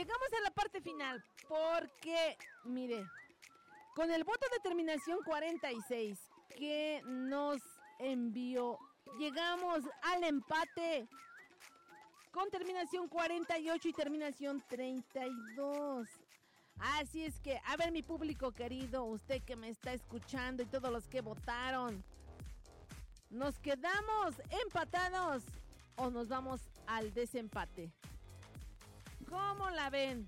llegamos a la parte final porque, mire, con el voto de terminación 46 que nos envió, llegamos al empate con terminación 48 y terminación 32. Así es que, a ver, mi público querido, usted que me está escuchando y todos los que votaron, ¿nos quedamos empatados o nos vamos al desempate? ¿Cómo la ven?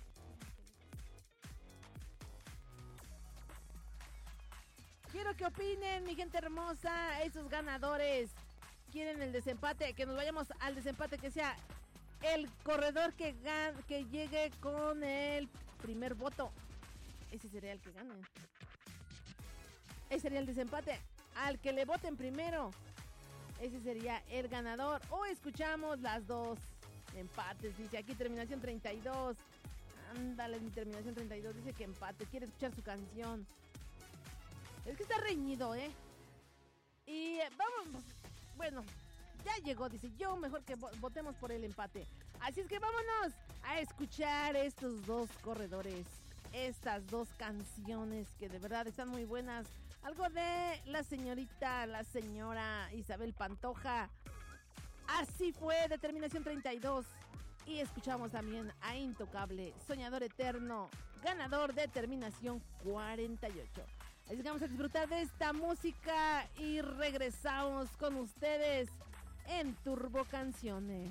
Quiero que opinen, mi gente hermosa, esos ganadores. ¿Quieren el desempate? Que nos vayamos al desempate, que sea el corredor que llegue con el primer voto. Ese sería el que gane. Ese sería el desempate. Al que le voten primero, ese sería el ganador. O escuchamos las dos empates. Dice aquí terminación 32. Ándale, mi terminación 32. Dice que empate. Quiere escuchar su canción. Es que está reñido, ¿eh? Y vamos. Bueno, ya llegó. Dice yo mejor que votemos por el empate. Así es que vámonos a escuchar estos dos corredores. Estas dos canciones que de verdad están muy buenas. Algo de la señora Isabel Pantoja. Así fue, determinación 32. Y escuchamos también a Intocable, Soñador Eterno, ganador de terminación 48. Así que vamos a disfrutar de esta música y regresamos con ustedes en Turbo Canciones.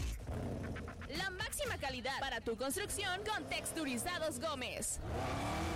La máxima calidad para tu construcción con Texturizados Gómez.